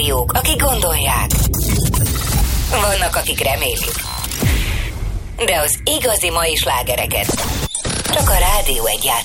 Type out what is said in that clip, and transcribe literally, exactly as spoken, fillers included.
rádiók, akik gondolják. Vannak, akik remélik. De az igazi mai slágereket csak a Rádió Egyet